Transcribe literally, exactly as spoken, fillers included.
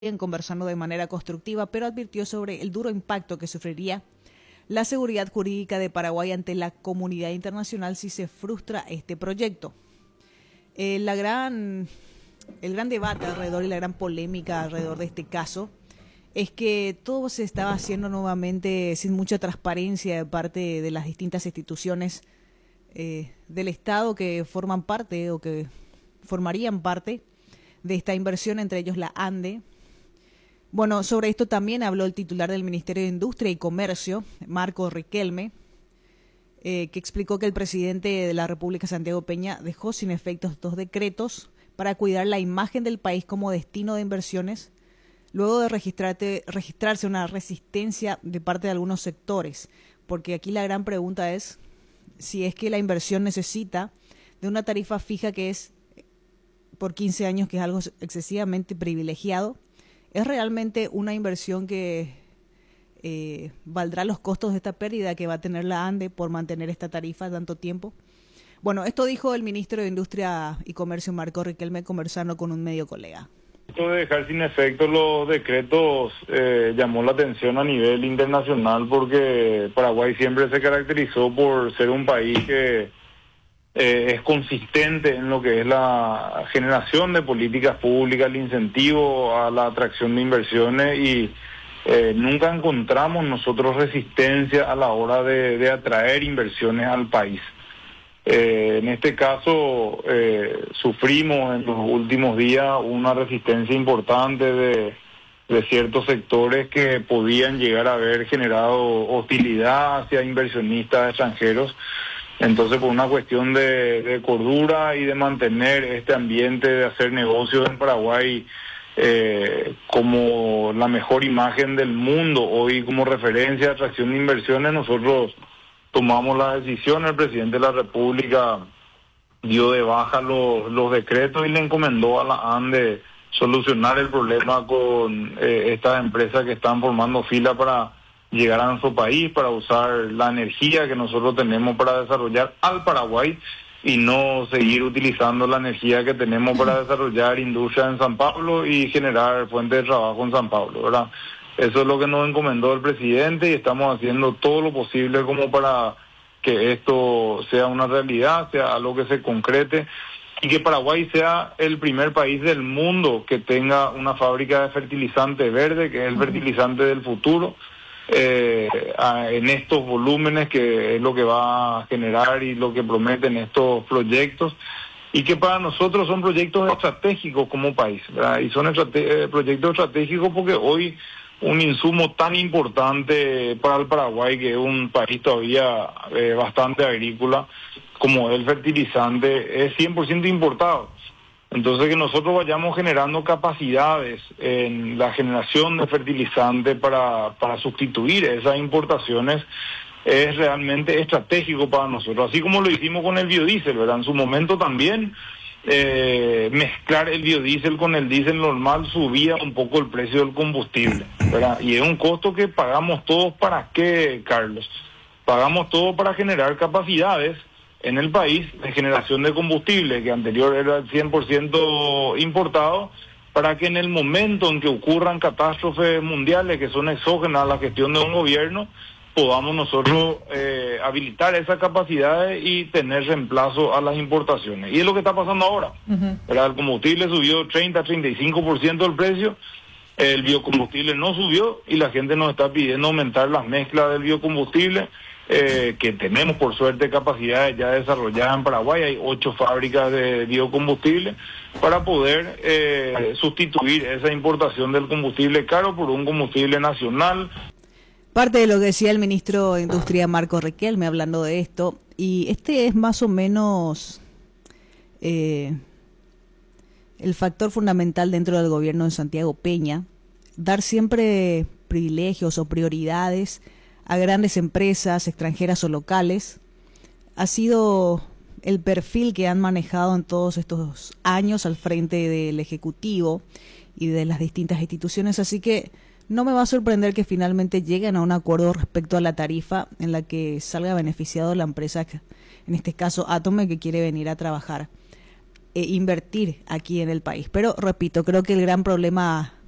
conversando de manera constructiva, pero advirtió sobre el duro impacto que sufriría la seguridad jurídica de Paraguay ante la comunidad internacional si se frustra este proyecto. Eh, la gran, el gran debate alrededor y la gran polémica alrededor de este caso es que todo se estaba haciendo nuevamente sin mucha transparencia de parte de las distintas instituciones eh, del Estado que forman parte o que formarían parte de esta inversión, entre ellos la ANDE. Bueno, sobre esto también habló el titular del Ministerio de Industria y Comercio, Marco Riquelme, eh, que explicó que el presidente de la República, Santiago Peña, dejó sin efectos dos decretos para cuidar la imagen del país como destino de inversiones, luego de registrarse una resistencia de parte de algunos sectores, porque aquí la gran pregunta es si es que la inversión necesita de una tarifa fija que es por quince años, que es algo excesivamente privilegiado. ¿Es realmente una inversión que eh, valdrá los costos de esta pérdida que va a tener la ANDE por mantener esta tarifa tanto tiempo? Bueno, esto dijo el ministro de Industria y Comercio, Marco Riquelme, conversando con un medio colega. Esto de dejar sin efecto los decretos eh, llamó la atención a nivel internacional porque Paraguay siempre se caracterizó por ser un país que Eh, es consistente en lo que es la generación de políticas públicas, el incentivo a la atracción de inversiones y eh, nunca encontramos nosotros resistencia a la hora de, de atraer inversiones al país. Eh, en este caso eh, sufrimos en los últimos días una resistencia importante de, de ciertos sectores que podían llegar a haber generado hostilidad hacia inversionistas extranjeros. Entonces, por una cuestión de, de cordura y de mantener este ambiente de hacer negocios en Paraguay eh, como la mejor imagen del mundo, hoy como referencia de atracción de inversiones, nosotros tomamos la decisión, el presidente de la República dio de baja los, los decretos y le encomendó a la ANDE solucionar el problema con eh, estas empresas que están formando fila para llegar a nuestro país, para usar la energía que nosotros tenemos para desarrollar al Paraguay y no seguir utilizando la energía que tenemos para desarrollar industria en San Pablo y generar fuentes de trabajo en San Pablo, ¿verdad? Eso es lo que nos encomendó el presidente y estamos haciendo todo lo posible como para que esto sea una realidad, sea algo que se concrete y que Paraguay sea el primer país del mundo que tenga una fábrica de fertilizante verde, que es el fertilizante del futuro. Eh, a, en estos volúmenes que es lo que va a generar y lo que prometen estos proyectos y que para nosotros son proyectos estratégicos como país, ¿verdad? Y son estrate- proyectos estratégicos porque hoy un insumo tan importante para el Paraguay, que es un país todavía eh, bastante agrícola como el fertilizante, es cien por ciento importado. Entonces, que nosotros vayamos generando capacidades en la generación de fertilizante para, para sustituir esas importaciones es realmente estratégico para nosotros. Así como lo hicimos con el biodiesel, ¿verdad? En su momento también eh, mezclar el biodiesel con el diésel normal subía un poco el precio del combustible, ¿verdad? Y es un costo que pagamos todos. ¿Para qué, Carlos? Pagamos todo para generar capacidades en el país de generación de combustible, que anterior era cien por ciento importado, para que en el momento en que ocurran catástrofes mundiales que son exógenas a la gestión de un gobierno, podamos nosotros eh, habilitar esas capacidades y tener reemplazo a las importaciones. Y es lo que está pasando ahora. Uh-huh. El combustible subió treinta a treinta y cinco por ciento el precio, el biocombustible no subió y la gente nos está pidiendo aumentar las mezclas del biocombustible, Eh, que tenemos por suerte capacidades ya desarrolladas en Paraguay. Hay ocho fábricas de biocombustible para poder eh, sustituir esa importación del combustible caro por un combustible nacional. Parte de lo que decía el ministro de Industria, Marco Riquelme, hablando de esto, y este es más o menos eh, el factor fundamental dentro del gobierno de Santiago Peña, dar siempre privilegios o prioridades a grandes empresas extranjeras o locales. Ha sido el perfil que han manejado en todos estos años al frente del Ejecutivo y de las distintas instituciones, así que no me va a sorprender que finalmente lleguen a un acuerdo respecto a la tarifa en la que salga beneficiado la empresa, en este caso Atome, que quiere venir a trabajar e invertir aquí en el país. Pero repito, creo que el gran problema